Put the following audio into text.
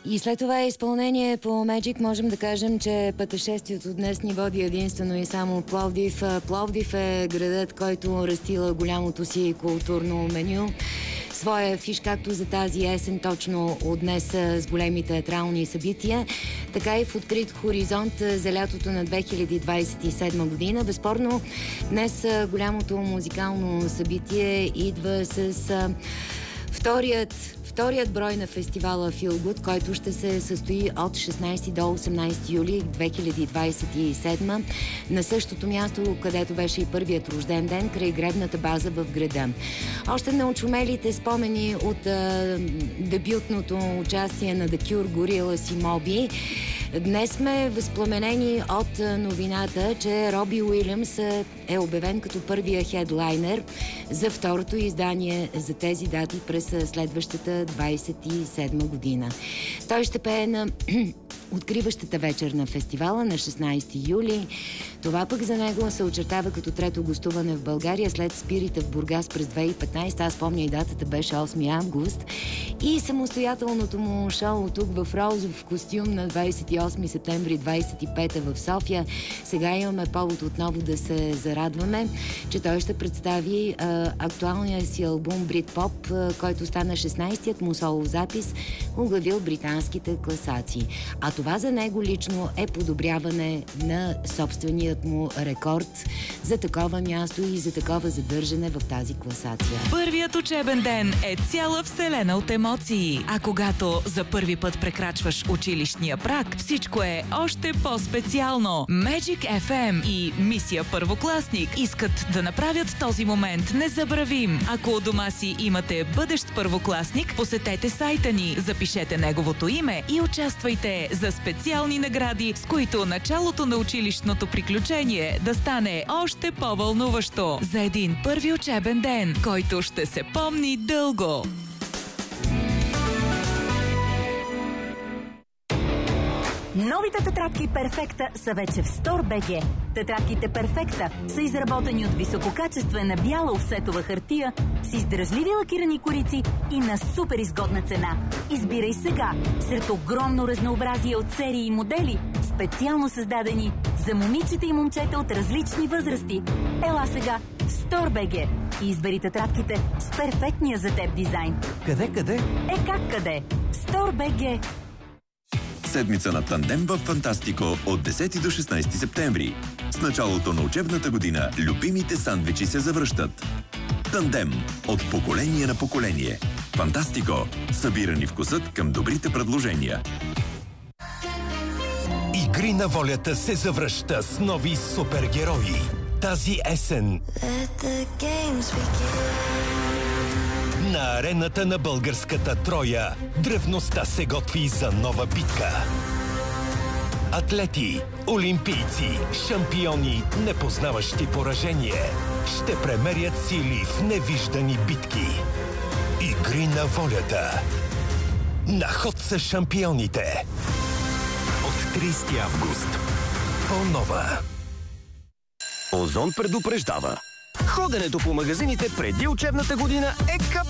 И след това изпълнение по Magic можем да кажем, че пътешествието днес ни води единствено и само Пловдив. Пловдив е градът, който растила голямото си културно меню. Своя фиш както за тази есен, точно от днес с големи театрални събития, така и в открит хоризонт за лятото на 2027 година. Безспорно, днес голямото музикално събитие идва с вторият брой на фестивала Feel Good, който ще се състои от 16 до 18 юли 2027 на същото място, където беше и първият рожден ден, край гребната база в града. Още на очумелите спомени от дебютното участие на The Cure, Gorillaz и Moby. Днес сме възпламенени от новината, че Роби Уилямс е обявен като първия хедлайнер за второто издание за тези дати през следващата 27 година. Той ще пее на откриващата вечер на фестивала на 16 юли. Това пък за него се очертава като трето гостуване в България след Спирита в Бургас през 2015. Аз помня и датата беше 8 август. И самостоятелното му шоу тук в розов костюм на 28 септември 25 в София. Сега имаме повод отново да се зарадваме, че той ще представи актуалния си албум Брит-поп, който стана 16-тият му соло запис, оглавил британските класации. А това за него лично е подобряване на собственият му рекорд за такова място и за такова задържане в тази класация. Първият учебен ден е цяла вселена от емоции. А когато за първи път прекрачваш училищния праг, всичко е още по-специално. Magic FM и Мисия Първокласник искат да направят този момент незабравим. Ако у дома си имате бъдещ първокласник, посетете сайта ни, запишете неговото име и участвайте за специални награди, с които началото на училищното приключение да стане още по-вълнуващо. За един първи учебен ден, който ще се помни дълго. Новите тетрадки Перфекта са вече в Store.bg. Тетрадките Перфекта са изработени от висококачествена бяла офсетова хартия с издръжливи лакирани корици и на супер изгодна цена. Избирай сега сред огромно разнообразие от серии и модели, специално създадени за момичета и момчета от различни възрасти. Ела сега в Store.bg и избери тетрадките с перфектния за теб дизайн. Къде? Как къде? Store.bg. Седмица на тандем в Фантастико от 10 до 16 септември. С началото на учебната година любимите сандвичи се завръщат. Тандем от поколение на поколение. Фантастико. Събирани вкусът към добрите предложения. Игри на волята се завръща с нови супергерои. Тази есен на арената на българската Троя древността се готви за нова битка. Атлети, олимпийци, шампиони, непознаващи поражение ще премерят сили в невиждани битки. Игри на волята. На ход са шампионите. От 30 август. По-нова. Озон предупреждава. Ходенето по магазините преди учебната година е кап